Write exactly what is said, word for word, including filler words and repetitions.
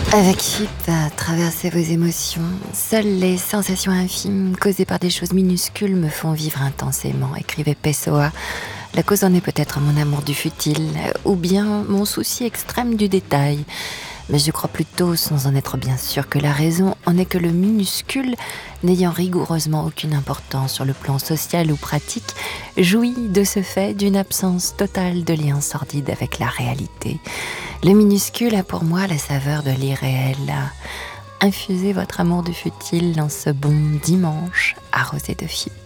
Avec Chip, à traverser vos émotions, seules les sensations infimes causées par des choses minuscules me font vivre intensément, écrivait Pessoa. La cause en est peut-être mon amour du futile, euh, ou bien mon souci extrême du détail. Mais je crois plutôt, sans en être bien sûr, que la raison en est que le minuscule, n'ayant rigoureusement aucune importance sur le plan social ou pratique, jouit de ce fait d'une absence totale de lien sordide avec la réalité. Le minuscule a pour moi la saveur de l'irréel. Infusez votre amour du futile dans ce bon dimanche arrosé de filles.